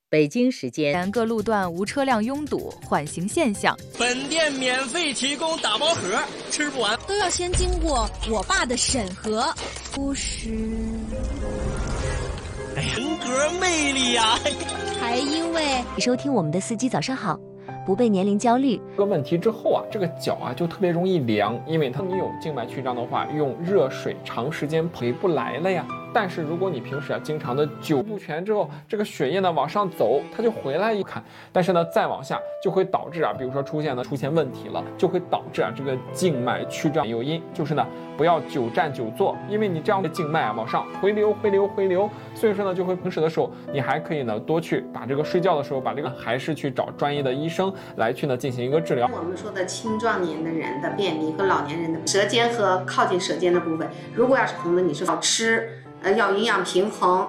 北京时间， 各路段无车辆拥堵，缓行现象。 本店免费提供打包盒，吃不完都要先经过我爸的审核。不是， 哎呀，人格魅力呀！ 还因为你收听我们的司机早上好，不被年龄焦虑。 这个问题之后啊，这个脚啊就特别容易凉，因为你有静脉曲张的话，用热水长时间回不来了呀。但是如果你平时啊经常的久不全之后，这个血液呢往上走，它就回来一看，但是呢再往下就会导致啊，比如说出现问题了，就会导致啊这个静脉曲张。诱因就是呢不要久站久坐，因为你这样的静脉啊往上回流，所以说呢就会平时的时候你还可以呢多去把这个睡觉的时候把这个还是去找专业的医生来去呢进行一个治疗。 我们说的青壮年的人的便秘和老年人的舌尖和靠近舌尖的部分，如果要是红的，你是要吃。要营养平衡，